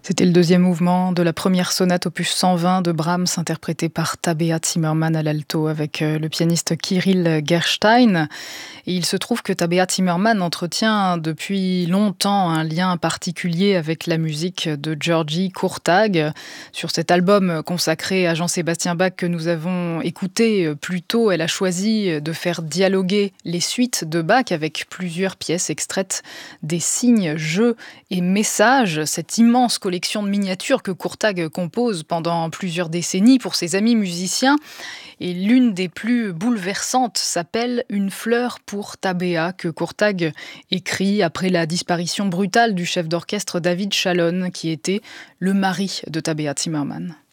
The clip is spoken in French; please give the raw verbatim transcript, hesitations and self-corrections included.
C'était le deuxième mouvement de la première sonate opus cent vingt de Brahms, interprétée par Tabea Zimmermann à l'alto avec euh, le pianiste Kirill Gerstein. Et il se trouve que Tabea Zimmermann entretient depuis longtemps un lien particulier avec la musique de György Kurtág. Sur cet album consacré à Jean-Sébastien Bach que nous avons écouté plus tôt, elle a choisi de faire dialoguer les suites de Bach avec plusieurs pièces extraites des signes, jeux et messages. Cette immense collection de miniatures que Kurtág compose pendant plusieurs décennies pour ses amis musiciens. Et l'une des plus bouleversantes s'appelle « Une fleur pour Tabea » que Kurtág écrit après la disparition brutale du chef d'orchestre David Chalon, qui était le mari de Tabea Zimmermann.